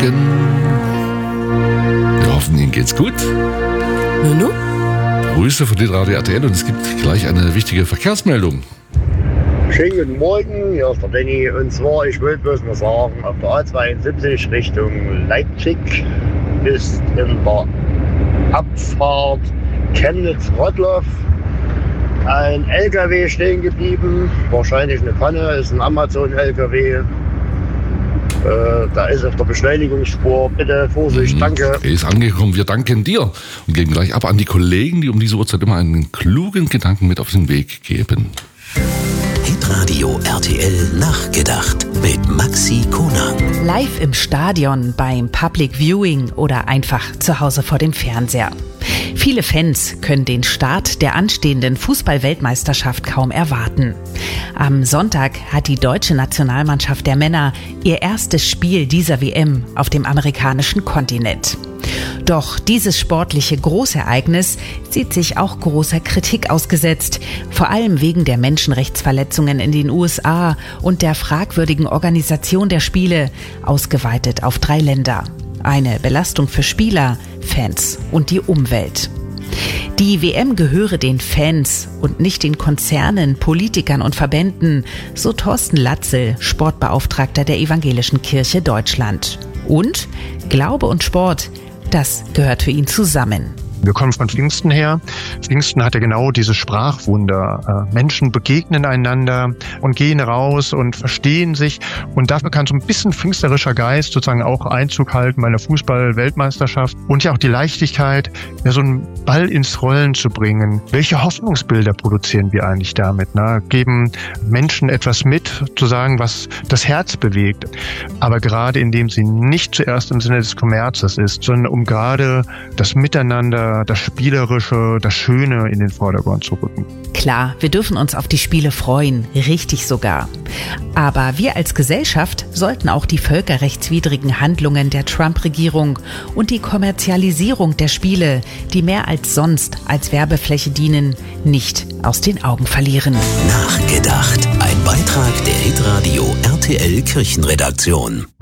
Morgen. Wir hoffen, Ihnen geht's gut. Nunu? Grüße von Radio RTL und es gibt gleich eine wichtige Verkehrsmeldung. Schönen guten Morgen, hier ist der Benny. Und zwar, ich wollte bloß mal sagen, auf der A72 Richtung Leipzig ist in der Abfahrt Chemnitz-Rottloff ein LKW stehen geblieben. Wahrscheinlich eine Panne, ist ein Amazon-LKW. Da ist auf der Beschleunigungsspur. Bitte Vorsicht, danke. Er ist angekommen, wir danken dir und geben gleich ab an die Kollegen, die um diese Uhrzeit immer einen klugen Gedanken mit auf den Weg geben. Hitradio RTL nachgedacht mit Maxi Konang. Live im Stadion, beim Public Viewing oder einfach zu Hause vor dem Fernseher. Viele Fans können den Start der anstehenden Fußball-Weltmeisterschaft kaum erwarten. Am Sonntag hat die deutsche Nationalmannschaft der Männer ihr erstes Spiel dieser WM auf dem amerikanischen Kontinent. Doch dieses sportliche Großereignis sieht sich auch großer Kritik ausgesetzt, vor allem wegen der Menschenrechtsverletzungen in den USA und der fragwürdigen Organisation der Spiele, ausgeweitet auf 3 Länder. Eine Belastung für Spieler, Fans und die Umwelt. Die WM gehöre den Fans und nicht den Konzernen, Politikern und Verbänden, so Thorsten Latzel, Sportbeauftragter der Evangelischen Kirche Deutschland. Und Glaube und Sport, das gehört für ihn zusammen. Wir kommen von Pfingsten her. Pfingsten hatte genau dieses Sprachwunder. Menschen begegnen einander und gehen raus und verstehen sich. Und dafür kann so ein bisschen pfingsterischer Geist sozusagen auch Einzug halten bei einer Fußball-Weltmeisterschaft. Und ja auch die Leichtigkeit, ja, so einen Ball ins Rollen zu bringen. Welche Hoffnungsbilder produzieren wir eigentlich damit? Ne? Geben Menschen etwas mit, zu sagen, was das Herz bewegt. Aber gerade indem sie nicht zuerst im Sinne des Kommerzes ist, sondern um gerade das Miteinander, das Spielerische, das Schöne in den Vordergrund zu rücken. Klar, wir dürfen uns auf die Spiele freuen, richtig sogar. Aber wir als Gesellschaft sollten auch die völkerrechtswidrigen Handlungen der Trump-Regierung und die Kommerzialisierung der Spiele, die mehr als sonst als Werbefläche dienen, nicht aus den Augen verlieren. Nachgedacht. Ein Beitrag der Hitradio RTL Kirchenredaktion.